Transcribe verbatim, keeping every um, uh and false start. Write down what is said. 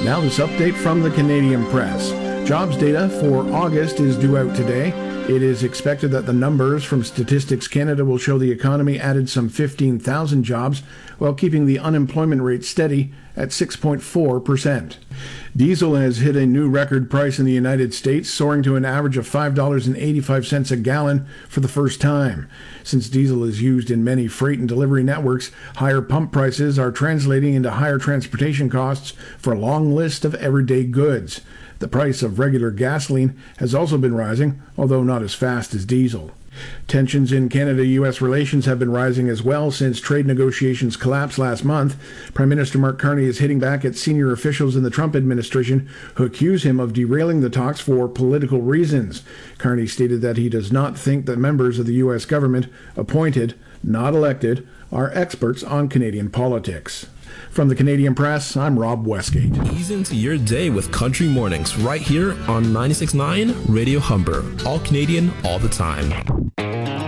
Now this update from the Canadian Press. Jobs data for August is due out today. It is expected that the numbers from Statistics Canada will show the economy added some fifteen thousand jobs while keeping the unemployment rate steady at six point four percent. Diesel has hit a new record price in the United States, soaring to an average of five dollars and eighty-five cents a gallon for the first time. Since diesel is used in many freight and delivery networks, higher pump prices are translating into higher transportation costs for a long list of everyday goods. The price of regular gasoline has also been rising, although not as fast as diesel. Tensions in Canada-U S relations have been rising as well since trade negotiations collapsed last month. Prime Minister Mark Carney is hitting back at senior officials in the Trump administration who accuse him of derailing the talks for political reasons. Carney stated that he does not think that members of the U S government, appointed, not elected, are experts on Canadian politics. From the Canadian Press, I'm Rob Westgate. Ease into your day with Country Mornings right here on ninety-six point nine Radio Humber. All Canadian, all the time.